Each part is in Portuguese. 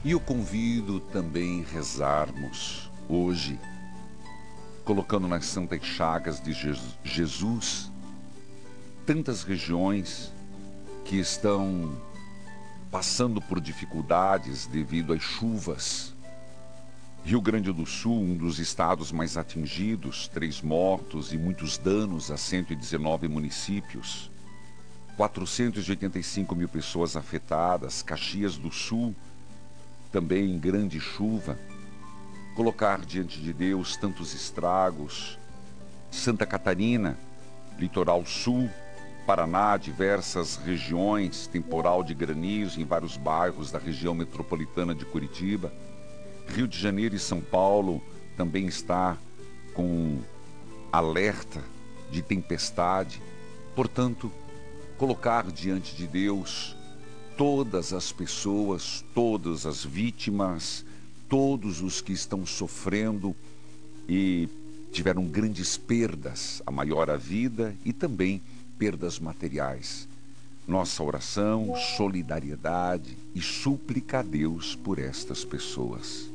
E eu convido também a rezarmos hoje, colocando nas santas chagas de Jesus tantas regiões que estão passando por dificuldades devido às chuvas. Rio Grande do Sul, um dos estados mais atingidos, 3 mortos e muitos danos a 119 municípios. 485 mil pessoas afetadas. Caxias do Sul, também em grande chuva. Colocar diante de Deus tantos estragos. Santa Catarina, litoral sul, Paraná, diversas regiões, temporal de granizo em vários bairros da região metropolitana de Curitiba. Rio de Janeiro e São Paulo também está com alerta de tempestade. Portanto, colocar diante de Deus todas as pessoas, todas as vítimas, todos os que estão sofrendo e tiveram grandes perdas, a maior a vida e também perdas materiais. Nossa oração, solidariedade e súplica a Deus por estas pessoas.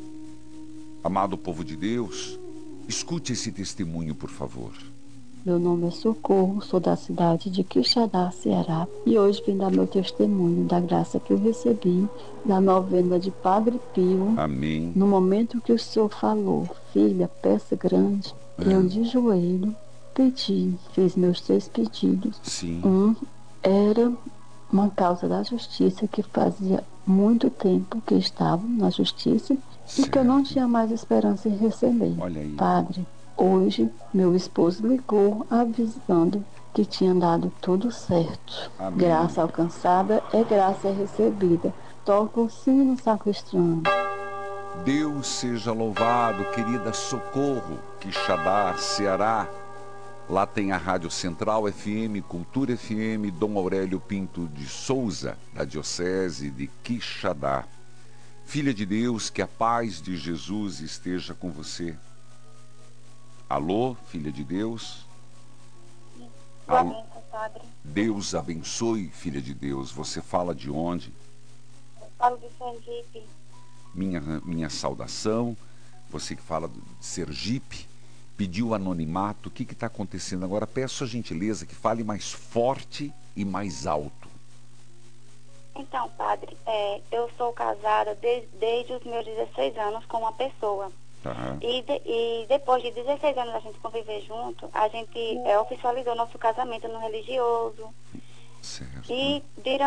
Amado povo de Deus, escute esse testemunho, por favor. Meu nome é Socorro, sou da cidade de Quixadá, Ceará, e hoje vim dar meu testemunho da graça que eu recebi da novena de Padre Pio. Amém. No momento que o Senhor falou, filha, peça grande, eu de joelho pedi, fiz meus 3 pedidos. Sim. Um era uma causa da justiça que fazia muito tempo que estava na justiça e que eu não tinha mais esperança em receber. Olha aí. Padre, hoje meu esposo ligou avisando que tinha dado tudo certo. Amém. Graça alcançada é graça recebida. Toca o sino sacristão. Deus seja louvado, querida Socorro, Quixadá, Ceará. Lá tem a Rádio Central FM, Cultura FM, Dom Aurélio Pinto de Souza, da Diocese de Quixadá. Filha de Deus, que a paz de Jesus esteja com você. Alô, filha de Deus? Alô? Padre. Deus abençoe, filha de Deus. Você fala de onde? Eu falo de Sergipe. Minha saudação. Você que fala de Sergipe, pediu anonimato. O que está acontecendo agora? Peço a gentileza que fale mais forte e mais alto. Então, padre, eu sou casada desde os meus 16 anos com uma pessoa. Tá. E depois de 16 anos a gente conviver junto, a gente oficializou nosso casamento no religioso. Certo. E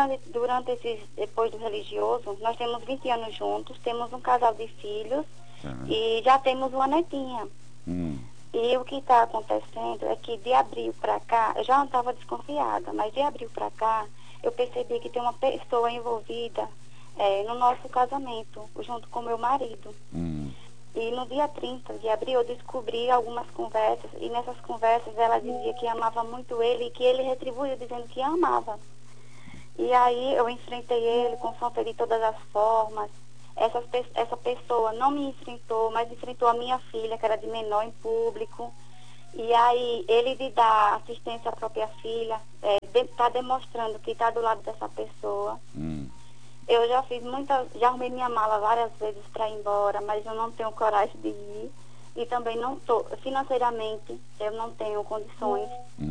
depois do religioso, nós temos 20 anos juntos, temos um casal de filhos e já temos uma netinha. E o que está acontecendo é que de abril para cá, eu já não estava desconfiada, mas de abril para cá, eu percebi que tem uma pessoa envolvida no nosso casamento, junto com meu marido. E no dia 30 de abril eu descobri algumas conversas, e nessas conversas ela dizia que amava muito ele e que ele retribuiu dizendo que amava. E aí eu enfrentei ele, confrontei de todas as formas. Essa pessoa não me enfrentou, mas enfrentou a minha filha, que era de menor, em público. E aí ele de dar assistência à própria filha, está demonstrando que está do lado dessa pessoa. Eu já arrumei minha mala várias vezes para ir embora, mas eu não tenho coragem de ir. E também financeiramente, eu não tenho condições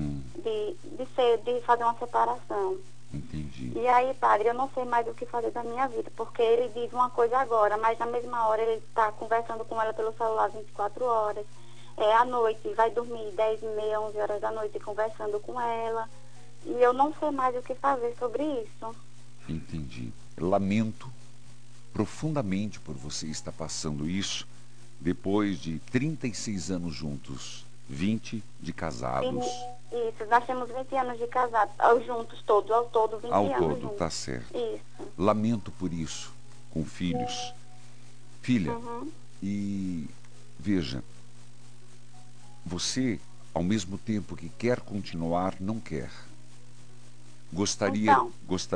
de fazer uma separação. Entendi. E aí, padre, eu não sei mais o que fazer da minha vida, porque ele diz uma coisa agora, mas na mesma hora ele está conversando com ela pelo celular 24 horas. À noite, vai dormir 10h30, 11 horas da noite, conversando com ela. E eu não sei mais o que fazer sobre isso. Entendi. Lamento profundamente por você estar passando isso depois de 36 anos juntos, 20 de casados. Isso, nós temos 20 anos de casados, juntos todos, ao todo 20 anos. Ao todo, juntos. tá certo. Isso. Lamento por isso, com filhos. Filha, e veja, você, ao mesmo tempo que quer continuar, não quer. Gostaria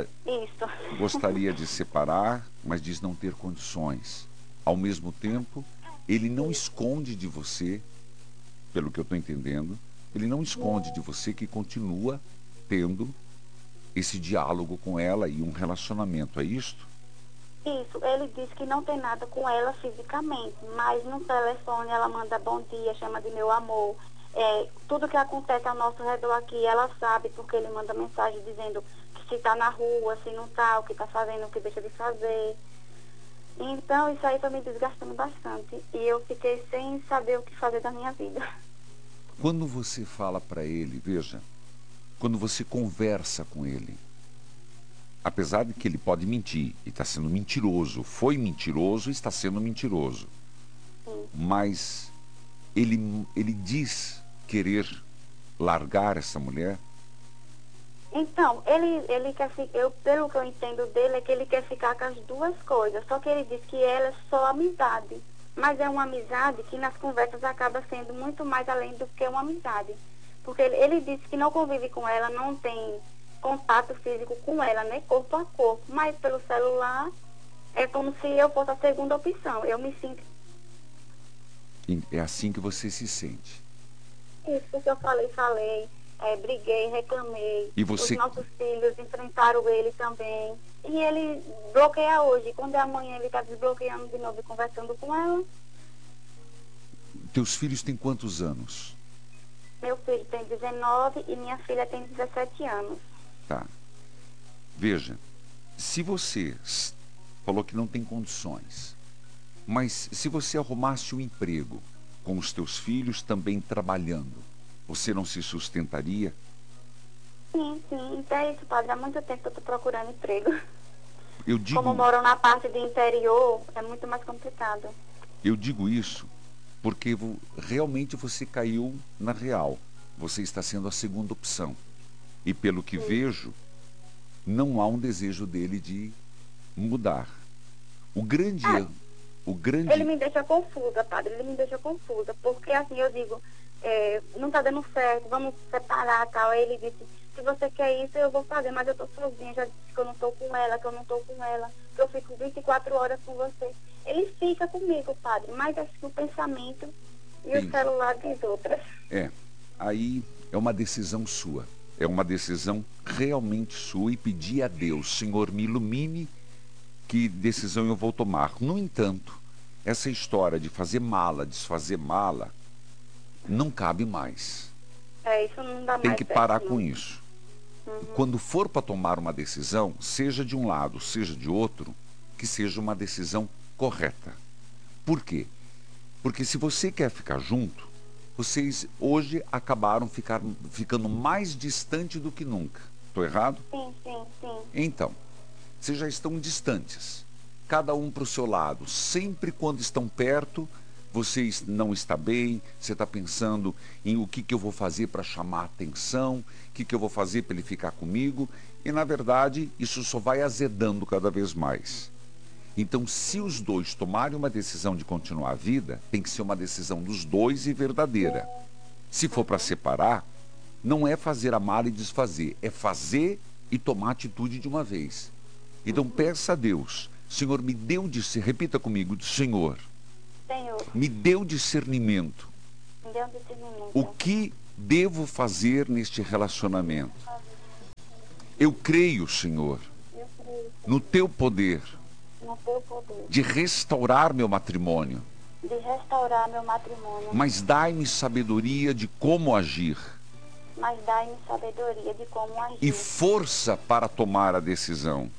de separar, mas diz não ter condições. Ao mesmo tempo, ele não esconde de você, pelo que eu estou entendendo, ele não esconde de você que continua tendo esse diálogo com ela e um relacionamento. É isto? Isso, ele disse que não tem nada com ela fisicamente, mas no telefone ela manda bom dia, chama de meu amor. Tudo que acontece ao nosso redor aqui, ela sabe, porque ele manda mensagem dizendo que se está na rua, se não está, o que está fazendo, o que deixa de fazer. Então, isso aí está me desgastando bastante. E eu fiquei sem saber o que fazer da minha vida. Quando você fala para ele, veja, quando você conversa com ele, apesar de que ele pode mentir, e está sendo mentiroso, foi mentiroso e está sendo mentiroso, mas ele diz querer largar essa mulher? Então, ele quer ficar, pelo que eu entendo dele, é que ele quer ficar com as duas coisas, só que ele diz que ela é só amizade, mas é uma amizade que nas conversas acaba sendo muito mais além do que uma amizade, porque ele disse que não convive com ela, não tem contato físico com ela, né, corpo a corpo, mas pelo celular é como se eu fosse a segunda opção. Eu me sinto... É assim que você se sente? Isso, porque eu falei, briguei, reclamei. E você... Os nossos filhos enfrentaram ele também. E ele bloqueia hoje. Quando é amanhã ele está desbloqueando de novo e conversando com ela. Teus filhos têm quantos anos? Meu filho tem 19 e minha filha tem 17 anos. Tá. Veja, se você falou que não tem condições, mas se você arrumasse um emprego com os teus filhos também trabalhando, você não se sustentaria? Sim. Então é isso, padre. Há muito tempo que eu estou procurando emprego. Como moram na parte do interior, é muito mais complicado. Eu digo isso porque realmente você caiu na real. Você está sendo a segunda opção. E pelo que vejo, não há um desejo dele de mudar. Ele me deixa confusa, padre. Ele me deixa confusa. Porque assim, eu digo, não está dando certo, vamos separar, tal. Aí ele disse, se você quer isso, eu vou fazer, mas eu estou sozinha. Já disse que eu não estou com ela, que eu fico 24 horas com você. Ele fica comigo, padre, mas assim, o pensamento e o celular diz outras. Aí é uma decisão sua. É uma decisão realmente sua, e pedir a Deus, Senhor, me ilumine, que decisão eu vou tomar. No entanto, essa história de fazer mala, desfazer mala, não cabe mais. Isso não dá mais. Tem que parar com isso. Quando for para tomar uma decisão, seja de um lado, seja de outro, que seja uma decisão correta. Por quê? Porque se você quer ficar junto, vocês hoje acabaram ficando mais distante do que nunca. Estou errado? Sim. Então, vocês já estão distantes. Cada um para o seu lado. Sempre quando estão perto, você não está bem, você está pensando em o que eu vou fazer para chamar a atenção, o que eu vou fazer para ele ficar comigo. E, na verdade, isso só vai azedando cada vez mais. Então, se os dois tomarem uma decisão de continuar a vida, tem que ser uma decisão dos dois e verdadeira. Se for para separar, não é fazer a mala e desfazer, é fazer e tomar atitude de uma vez. Então, peça a Deus, Senhor, me deu repita comigo, Senhor, me deu discernimento. O que devo fazer neste relacionamento? Eu creio, Senhor, no teu poder de restaurar meu matrimônio. Mas dai-me sabedoria de como agir. E força para tomar a decisão.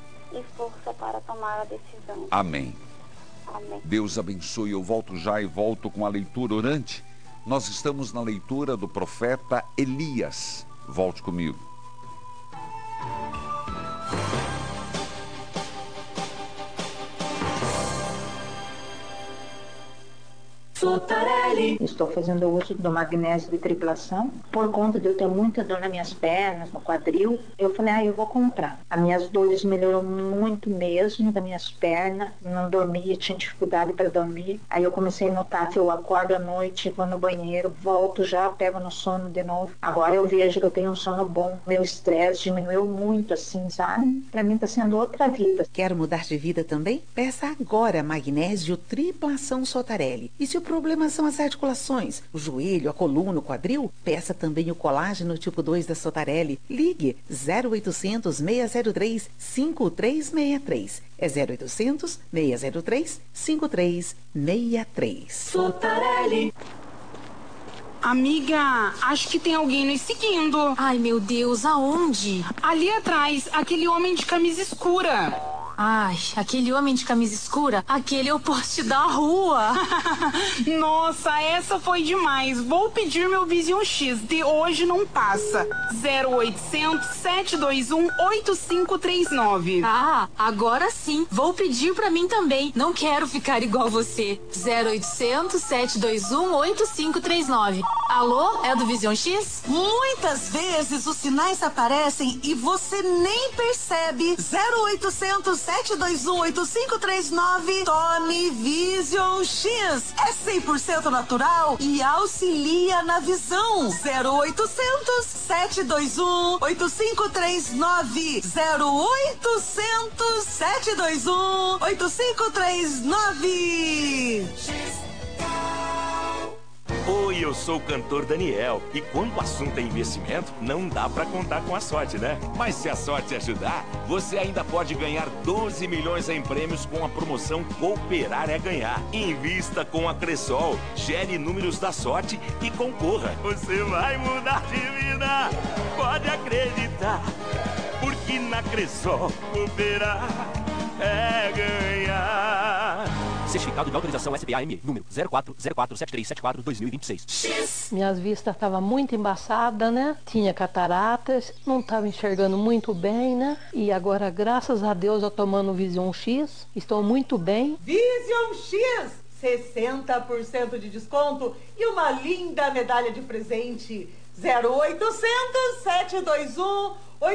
Amém. Deus abençoe. Eu volto já e volto com a leitura orante. Nós estamos na leitura do profeta Elias. Volte comigo. Sotarelli. Estou fazendo uso do magnésio de triplação. Por conta de eu ter muita dor nas minhas pernas, no quadril, eu falei, eu vou comprar. As minhas dores melhorou muito mesmo, das minhas pernas. Não dormia, tinha dificuldade para dormir. Aí eu comecei a notar que eu acordo à noite, vou no banheiro, volto já, pego no sono de novo. Agora eu vejo que eu tenho um sono bom. Meu estresse diminuiu muito, assim, sabe? Para mim está sendo outra vida. Quer mudar de vida também? Peça agora magnésio triplação Sotarelli. E se o problema são as articulações, o joelho, a coluna, o quadril, peça também o colágeno tipo 2 da Sotarelli. Ligue 0800 603 5363. É 0800 603 5363. Sotarelli. Amiga, acho que tem alguém nos seguindo. Ai, meu Deus, aonde? Ali atrás, aquele homem de camisa escura. Ai, aquele homem de camisa escura, aquele é o poste da rua. Nossa, essa foi demais. Vou pedir meu Vision X, de hoje não passa. 0800 721 8539. Ah, agora sim. Vou pedir pra mim também. Não quero ficar igual você. 0800 721 8539. Alô, é do Vision X? Muitas vezes os sinais aparecem e você nem percebe. 0800 721 8539. Tome Vision X. É 100% natural e auxilia na visão. 0800 721 8539. 0800 721 8539. Oi, eu sou o cantor Daniel. E quando o assunto é investimento, não dá pra contar com a sorte, né? Mas se a sorte ajudar, você ainda pode ganhar 12 milhões em prêmios com a promoção Cooperar é Ganhar. Invista com a Cressol, gere números da sorte e concorra. Você vai mudar de vida, pode acreditar. Porque na Cressol, cooperar é ganhar. Certificado de autorização SPAM, número 04047374-2026. Minhas vistas estavam muito embaçadas, né? Tinha cataratas, não estava enxergando muito bem, né? E agora, graças a Deus, eu tomando o Vision X, estou muito bem. Vision X, 60% de desconto e uma linda medalha de presente. 0800 721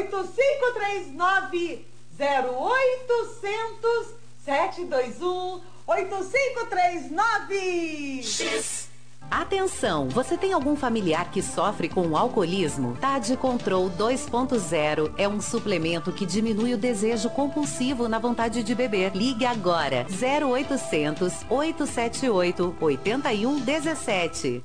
8539. 0800 721 8539. X. Atenção, você tem algum familiar que sofre com alcoolismo? TAD Control 2.0 é um suplemento que diminui o desejo compulsivo na vontade de beber. Ligue agora, 0800 878 8117.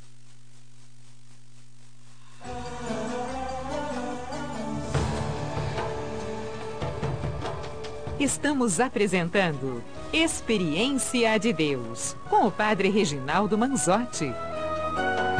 Estamos apresentando Experiência de Deus, com o Padre Reginaldo Manzotti.